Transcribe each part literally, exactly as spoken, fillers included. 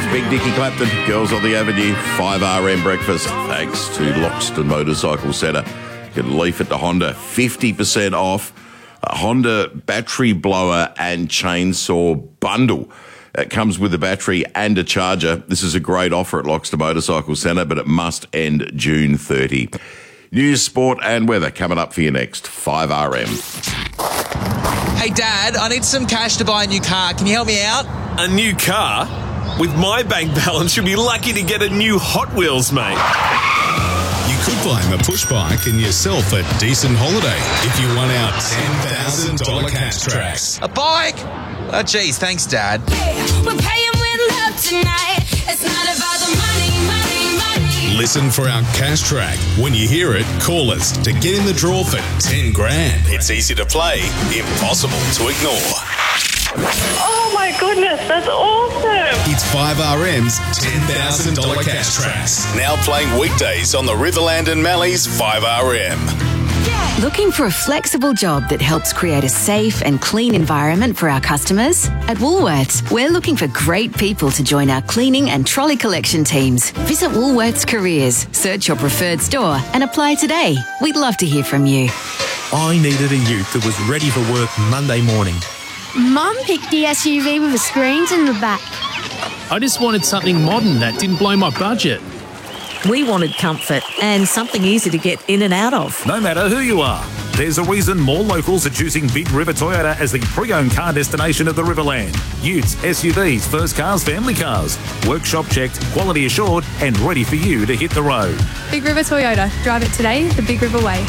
Big Dickie Clapton, Girls on the Avenue, five R M breakfast. Thanks to Loxton Motorcycle Centre. You can leaf it to Honda, fifty percent off. A Honda battery blower and chainsaw bundle. It comes with a battery and a charger. This is a great offer at Loxton Motorcycle Centre, but it must end June thirtieth. News, sport and weather coming up for you next. five R M. Hey, Dad, I need some cash to buy a new car. Can you help me out? A new car? With my bank balance, you'll be lucky to get a new Hot Wheels, mate. You could buy him a push bike and yourself a decent holiday if you won out ten thousand dollars cash tracks. A bike? Oh, geez, thanks, Dad. We're paying with love tonight. It's not about the money, money, money. Listen for our cash track. When you hear it, call us to get in the draw for ten grand. It's easy to play, impossible to ignore. Oh my goodness, that's awesome. It's five R M's ten thousand dollars cash tracks. Now playing weekdays on the Riverland and Mallee's five R M. Looking for a flexible job that helps create a safe and clean environment for our customers? At Woolworths, we're looking for great people to join our cleaning and trolley collection teams. Visit Woolworths Careers, search your preferred store and apply today. We'd love to hear from you. I needed a ute that was ready for work Monday morning. Mum picked the S U V with the screens in the back. I just wanted something modern that didn't blow my budget. We wanted comfort and something easy to get in and out of. No matter who you are, there's a reason more locals are choosing Big River Toyota as the pre-owned car destination of the Riverland. Utes, S U Vs, first cars, family cars. Workshop checked, quality assured and ready for you to hit the road. Big River Toyota. Drive it today the Big River way.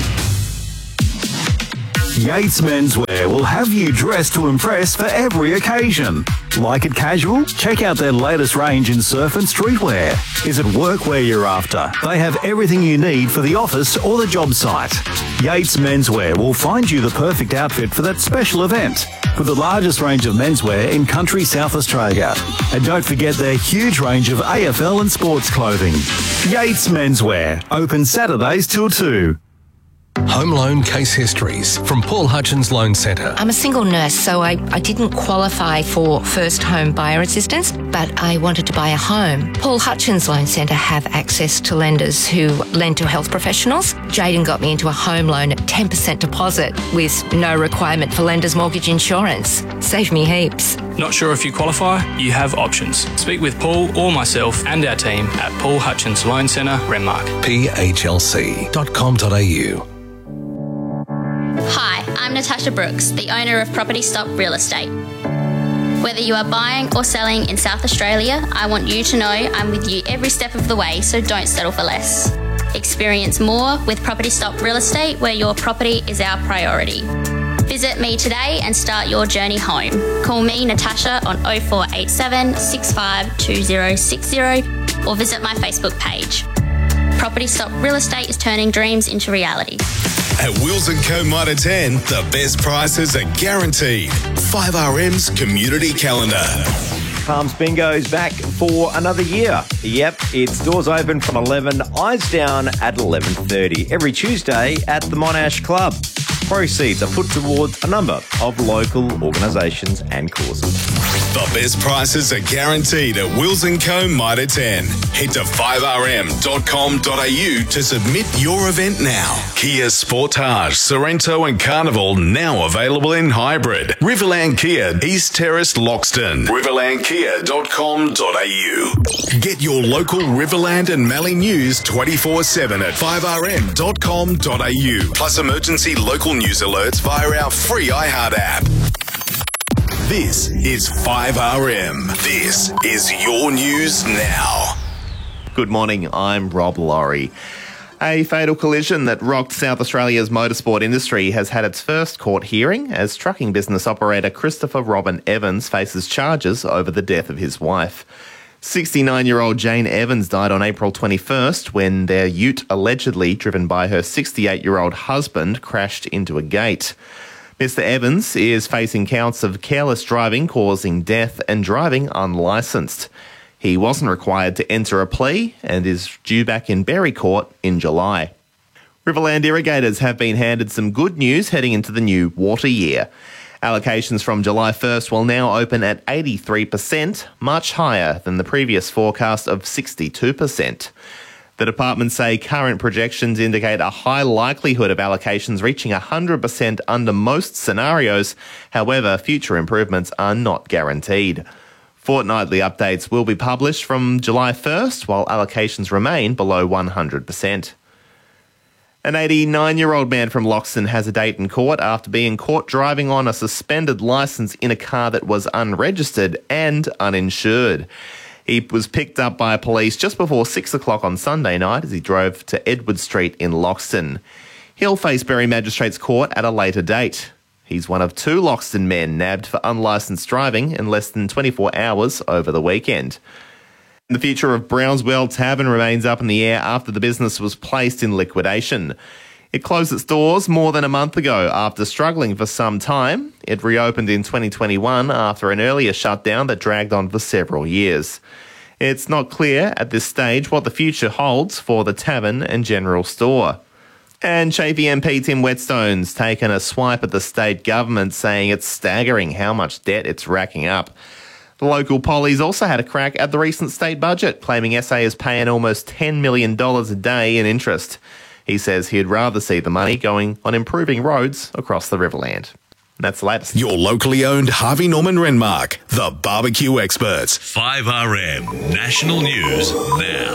Yates Menswear will have you dressed to impress for every occasion. Like it casual? Check out their latest range in surf and streetwear. Is it workwear you're after? They have everything you need for the office or the job site. Yates Menswear will find you the perfect outfit for that special event. With the largest range of menswear in country South Australia. And don't forget their huge range of A F L and sports clothing. Yates Menswear, open Saturdays till two. Home loan case histories from Paul Hutchins Loan Centre. I'm a single nurse, so I, I didn't qualify for first home buyer assistance, but I wanted to buy a home. Paul Hutchins Loan Centre have access to lenders who lend to health professionals. Jaden got me into a home loan at ten percent deposit with no requirement for lender's mortgage insurance. Saved me heaps. Not sure if you qualify? You have options. Speak with Paul or myself and our team at Paul Hutchins Loan Centre, Renmark. P H L C dot com dot A U. Hi, I'm Natasha Brooks, the owner of Property Stop Real Estate. Whether you are buying or selling in South Australia, I want you to know I'm with you every step of the way, so don't settle for less. Experience more with Property Stop Real Estate, where your property is our priority. Visit me today and start your journey home. Call me, Natasha, on oh four eight seven, six five two oh six oh or visit my Facebook page. Property Stop Real Estate is turning dreams into reality. At Wills and Co Mitre ten, the best prices are guaranteed. five R M's Community Calendar. Palms Bingo's back for another year. Yep, it's doors open from eleven, eyes down at eleven thirty every Tuesday at the Monash Club. Proceeds are put towards a number of local organisations and causes. The best prices are guaranteed at Wills and Co Mitre ten. Head to five R M dot com dot A U to submit your event now. Kia Sportage, Sorrento and Carnival now available in hybrid. Riverland Kia, East Terrace, Loxton. riverland kia dot com dot A U. Get your local Riverland and Mallee news twenty-four seven at five R M dot com dot A U. Plus emergency local news alerts via our free iHeart app. This is five R M. This is your news now. Good morning, I'm Rob Laurie. A fatal collision that rocked South Australia's motorsport industry has had its first court hearing as trucking business operator Christopher Robin Evans faces charges over the death of his wife. sixty-nine-year-old Jane Evans died on April twenty-first when their ute, allegedly driven by her sixty-eight-year-old husband, crashed into a gate. Mister Evans is facing counts of careless driving causing death and driving unlicensed. He wasn't required to enter a plea and is due back in Berry Court in July. Riverland irrigators have been handed some good news heading into the new water year. Allocations from July first will now open at eighty-three percent, much higher than the previous forecast of sixty-two percent. The department say current projections indicate a high likelihood of allocations reaching one hundred percent under most scenarios. However, future improvements are not guaranteed. Fortnightly updates will be published from July first, while allocations remain below one hundred percent. An eighty-nine-year-old man from Loxton has a date in court after being caught driving on a suspended licence in a car that was unregistered and uninsured. He was picked up by police just before six o'clock on Sunday night as he drove to Edward Street in Loxton. He'll face Berry Magistrates Court at a later date. He's one of two Loxton men nabbed for unlicensed driving in less than twenty-four hours over the weekend. The future of Brownswell Tavern remains up in the air after the business was placed in liquidation. It closed its doors more than a month ago after struggling for some time. It reopened in twenty twenty-one after an earlier shutdown that dragged on for several years. It's not clear at this stage what the future holds for the tavern and general store. And Chafey M P Tim Whetstone's taken a swipe at the state government, saying it's staggering how much debt it's racking up. The local pollies also had a crack at the recent state budget, claiming S A is paying almost ten million dollars a day in interest. He says he'd rather see the money going on improving roads across the Riverland. That's the latest. Your locally owned Harvey Norman Renmark, the barbecue experts. five R M National News now.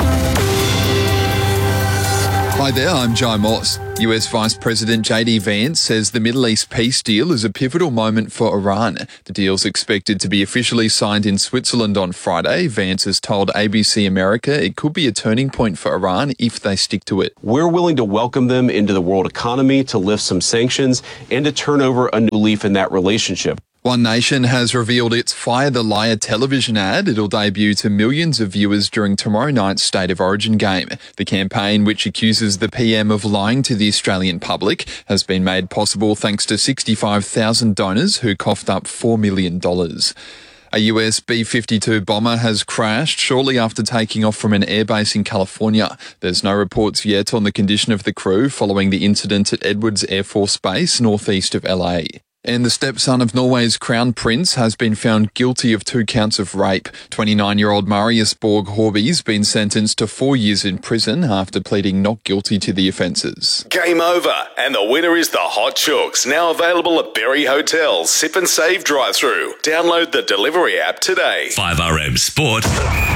Hi there, I'm Jai Moss. U S Vice President J D Vance says the Middle East peace deal is a pivotal moment for Iran. The deal's expected to be officially signed in Switzerland on Friday. Vance has told A B C America it could be a turning point for Iran if they stick to it. We're willing to welcome them into the world economy, to lift some sanctions, and to turn over a new leaf in that relationship. One Nation has revealed its Fire the Liar television ad. It'll debut to millions of viewers during tomorrow night's State of Origin game. The campaign, which accuses the P M of lying to the Australian public, has been made possible thanks to sixty-five thousand donors who coughed up four million dollars. A U S B fifty-two bomber has crashed shortly after taking off from an airbase in California. There's no reports yet on the condition of the crew following the incident at Edwards Air Force Base, northeast of L A. And the stepson of Norway's Crown Prince has been found guilty of two counts of rape. twenty-nine-year-old Marius Borg Horby's been sentenced to four years in prison after pleading not guilty to the offences. Game over, and the winner is the Hot Chooks, now available at Berry Hotel's Sip and Save drive-thru. Download the delivery app today. five R M Sport.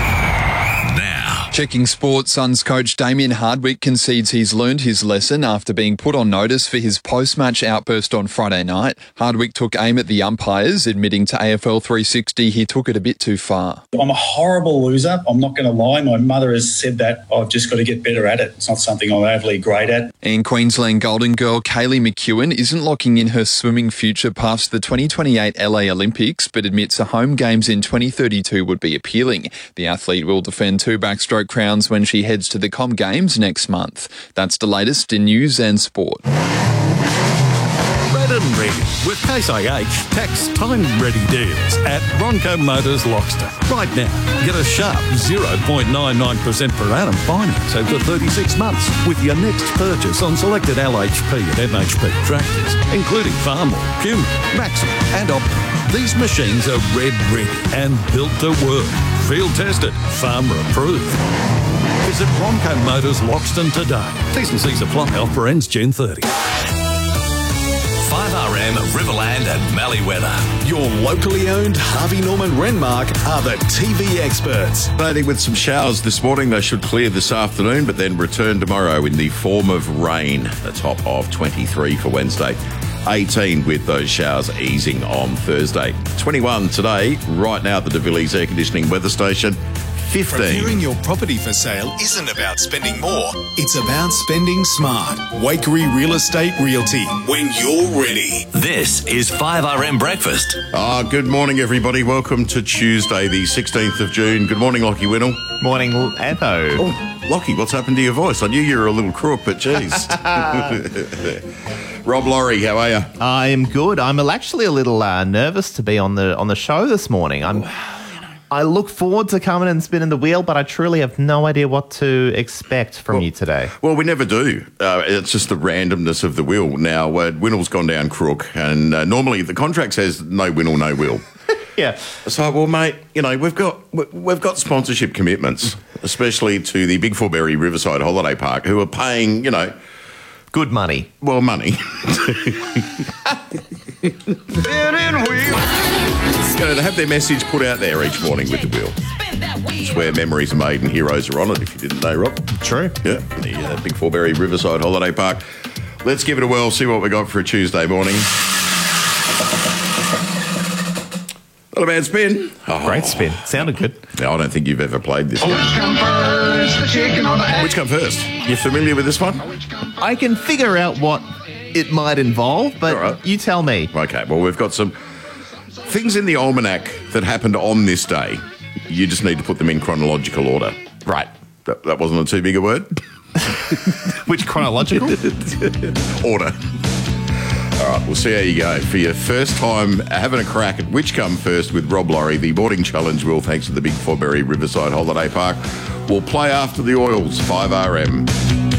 Checking sport, Suns coach Damien Hardwick concedes he's learned his lesson after being put on notice for his post-match outburst on Friday night. Hardwick took aim at the umpires, admitting to A F L three sixty he took it a bit too far. I'm a horrible loser. I'm not going to lie. My mother has said that. I've just got to get better at it. It's not something I'm overly great at. And Queensland Golden Girl Kaylee McEwen isn't locking in her swimming future past the twenty twenty-eight L A Olympics, but admits a home games in twenty thirty-two would be appealing. The athlete will defend two backstroke crowns when she heads to the Com Games next month. That's the latest in news and sport. Red and ready with Case I H tax time ready deals at Ronco Motors Loxton. Right now, get a sharp zero point nine nine percent per annum finance over thirty-six months with your next purchase on selected L H P and M H P tractors, including Farmall, Puma, Maxim and Optima. These machines are red ready and built to work. Field tested, farmer approved. Visit Ronco Motors Loxton today. T's and C's apply. Offer ends June thirtieth. five R M Riverland and Mallee weather. Your locally owned Harvey Norman Renmark are the T V experts. Starting with some showers this morning, they should clear this afternoon, but then return tomorrow in the form of rain. A top of twenty-three for Wednesday. eighteen with those showers easing on Thursday. twenty-one today, right now at the De Villiers Air Conditioning Weather Station. fifteen. Reviewing your property for sale isn't about spending more, it's about spending smart. Wakery Real Estate Realty, when you're ready. This is five R M Breakfast. Ah, good morning, everybody. Welcome to Tuesday, the sixteenth of June. Good morning, Lockie Winnell. Morning, Atho. Oh, Lockie, what's happened to your voice? I knew you were a little crook, but geez. Rob Laurie, how are you? I'm good. I'm actually a little uh, nervous to be on the on the show this morning. I'm. I look forward to coming and spinning the wheel, but I truly have no idea what to expect from well, you today. Well, we never do. Uh, it's just the randomness of the wheel. Now, uh, Winnell's gone down crook, and uh, normally the contract says no Winnell, no wheel. Yeah. So, well, mate, you know, we've got we've got sponsorship commitments, especially to the Big Forberry Riverside Holiday Park, who are paying, you know, good money. Well, money. You know, to have their message put out there each morning with the wheel. It's where memories are made and heroes are honoured, if you didn't know, Rob. True. Yeah, the uh, Big Forberry Riverside Holiday Park. Let's give it a whirl, see what we got for a Tuesday morning. Not a bad spin. Oh, great spin. Sounded good. No, I don't think you've ever played this one. Which come first, the chicken or the egg? Which come first? You familiar with this one? I can figure out what it might involve, but right. You tell me. Okay, well, we've got some things in the almanac that happened on this day. You just need to put them in chronological order. Right. That, that wasn't a too big a word? Which chronological? Order. All right, we'll see how you go. For your first time having a crack at which come first with Rob Laurie, the boarding challenge will, thanks to the Big Forberry Riverside Holiday Park, will play after the oils, five R M.